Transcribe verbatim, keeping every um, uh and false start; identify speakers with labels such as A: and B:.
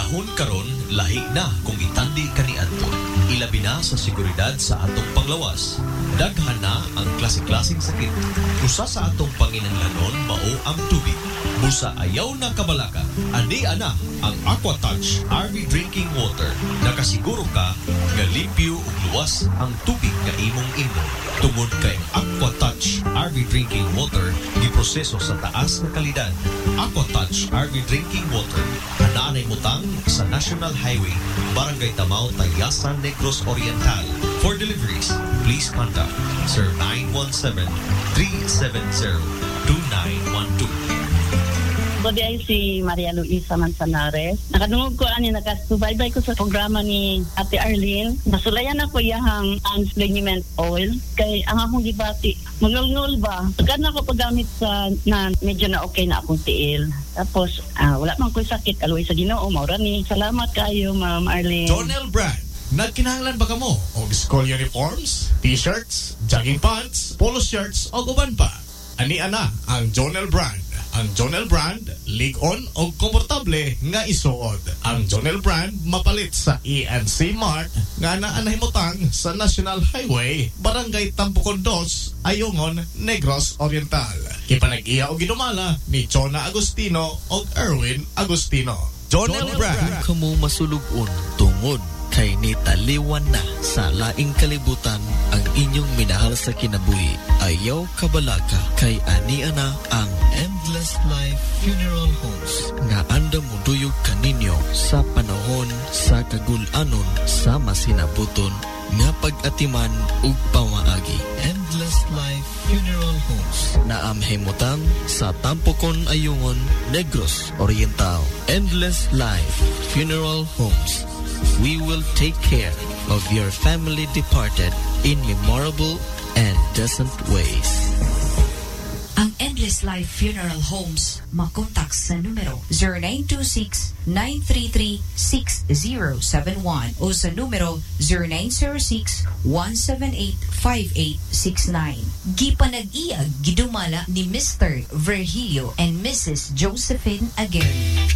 A: panahon karon lahi na kung itandi kaniadto. Ilabi na sa seguridad sa atong panglawas. Daghan na ang klase-klaseng sakit. Usa sa atong panginahanglanon mao ang tubig. Busa ayaw na kabalaka. Ani ana ang Aquatouch R V Drinking Water. Nakasiguro ka nga limpyo ug luwas ang tubig nga imong inom. Tungod kay Aquatouch R V Drinking Water giproseso sa taas nga kalidad. Aquatouch R V Drinking Water anaanay mutang sa National Highway, Barangay Tamao, Tayasan, Negros Oriental. For deliveries, please contact Sir nine one seven, three seven zero, two nine one two.
B: Bodi ay si Maria Luisa Manzanares. Nakadungog ko ani nakasubaybay ko sa programa ni Ate Arlene. Nasulayan ako iyahang Anspleniment Oil kay ang akong gibati mangulngul ba. Tagad na ako paggamit sa na medyo na okay na akong tiil. Tapos ah, wala man ko sakit kaluoy sa Ginoo mao ra ni. Salamat kayo Ma'am Arlene.
C: Jonel Brand, nagkinahanglan ba kamo og school uniforms, t-shirts, jogging pants, polo shirts o uban pa? Ani ana ang Jonel Brand. Ang Jonel Brand, lig-on o komportable nga isuod. Ang Jonel Brand mapalit sa E N C Mart nga naanahimutang sa National Highway, Barangay Tampukon dos, Ayungon, Negros Oriental. Kipanag-iya o ginumala ni Chona Agustino o Erwin Agustino. Jonel Brand.
D: Kamu masulugon tungod kay nitaliwan na sa laing kalibutan ang inyong minahal sa kinabuhi. Ayaw kabalaka kay ania na ang Endless Life Funeral Homes nga anda mo duyog kaninyo sa panahon sa kagulanon sa masinabuton nga pag-atiman ug pamaagi. Endless Life Funeral Homes na amhimutang sa Tampukon, Ayungon, Negros Oriental. Endless Life Funeral Homes. We will take care of your family departed in memorable and decent ways.
E: Ang Endless Life Funeral Homes makontak sa numero zero nine two six, nine three three, six zero seven one o sa numero zero nine zero six, one seven eight, five eight six nine. Gipanag-iyag gidumala ni Mister Virgilio and Missus Josephine Aguirre.